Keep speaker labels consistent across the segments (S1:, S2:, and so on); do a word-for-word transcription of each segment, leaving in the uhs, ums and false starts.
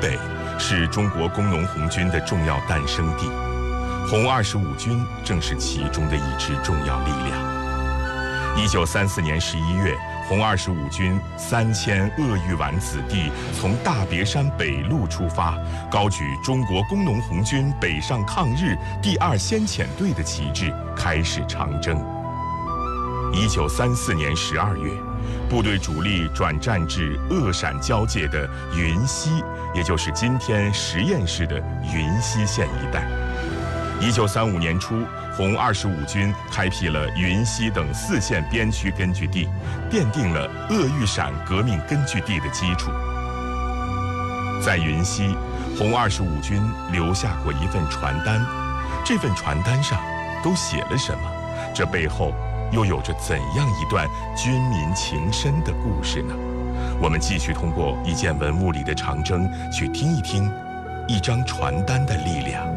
S1: 北是中国工农红军的重要诞生地，红二十五军正是其中的一支重要力量。一九三四年十一月，红二十五军三千鄂豫皖子弟从大别山北路出发，高举中国工农红军北上抗日第二先遣队的旗帜，开始长征。一九三四年十二月，部队主力转战至鄂陕交界的云溪，也就是今天十堰市的云溪县一带。一九三五年初，红二十五军开辟了云溪等四县边区根据地，奠定了鄂豫陕革命根据地的基础。在云溪，红二十五军留下过一份传单，这份传单上都写了什么？这背后又有着怎样一段军民情深的故事呢？我们继续通过一件文物里的长征，去听一听一张传单的力量。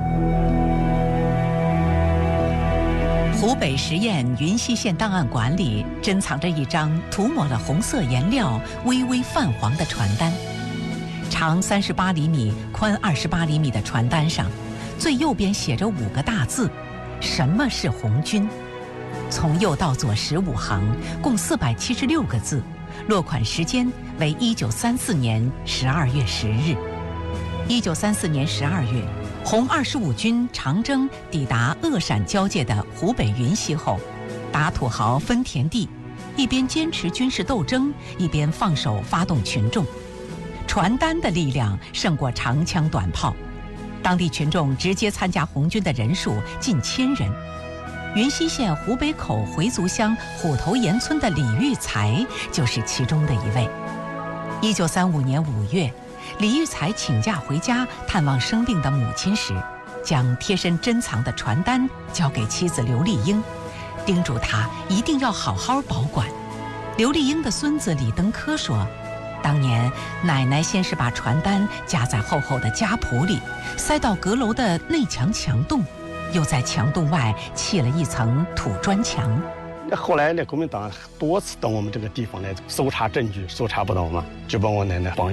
S2: 湖北十堰云溪县档案馆里珍藏着一张涂抹了红色颜料、微微泛黄的传单。长三十八厘米、宽二十八厘米的传单上，最右边写着五个大字：什么是红军？从右到左十五行，共四百七十六个字，落款时间为一九三四年十二月十日。一九三四年十二月，红二十五军长征抵达鄂陕交界的湖北云溪后，打土豪分田地，一边坚持军事斗争，一边放手发动群众。传单的力量胜过长枪短炮，当地群众直接参加红军的人数近千人。云溪县湖北口回族乡虎头岩村的李育才就是其中的一位。一九三五年五月，李育才请假回家探望生病的母亲时，将贴身珍藏的传单交给妻子刘丽英，叮嘱她一定要好好保管。刘丽英的孙子李登科说，当年奶奶先是把传单夹在厚厚的家谱里，塞到阁楼的内墙墙洞，又在墙洞外砌了一层土砖墙。
S3: 后来呢，国民党多次到我们这个地方来搜查证据，搜查不到嘛，就把我奶奶绑